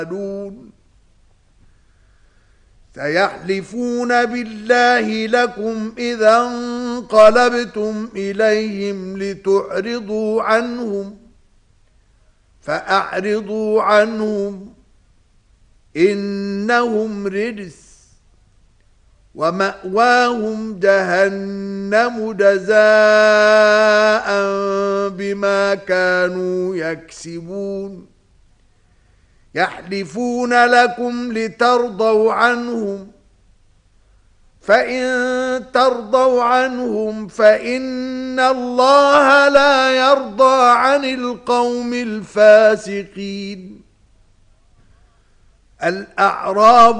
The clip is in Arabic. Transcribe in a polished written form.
سيحلفون بالله لكم إذا انقلبتم إليهم لتعرضوا عنهم فأعرضوا عنهم إنهم رجس ومأواهم جهنم جزاء بما كانوا يكسبون يحلفون لكم لترضوا عنهم فإن ترضوا عنهم فإن الله لا يرضى عن القوم الفاسقين. الأعراب